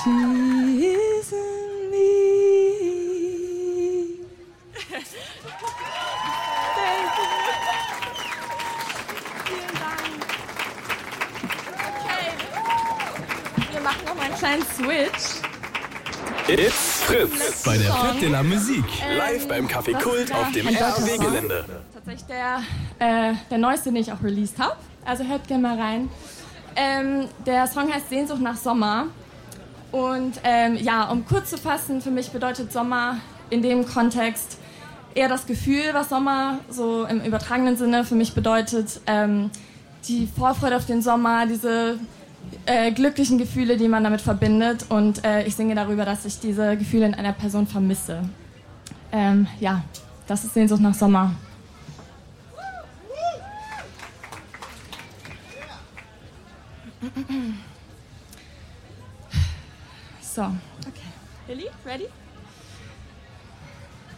teasing me. Vielen Dank. Okay, wir machen noch mal einen kleinen Switch. It's Fritz bei der Fête de la Musique. Live beim Café Kult auf dem RAW-Gelände. Tatsächlich der neueste, den ich auch released habe. Also hört gerne mal rein. Der Song heißt Sehnsucht nach Sommer. Und um kurz zu fassen, für mich bedeutet Sommer in dem Kontext eher das Gefühl, was Sommer so im übertragenen Sinne für mich bedeutet. Die Vorfreude auf den Sommer, diese glücklichen Gefühle, die man damit verbindet. Und ich singe darüber, dass ich diese Gefühle in einer Person vermisse. Das ist Sehnsucht nach Sommer. So, okay. Lilly, ready?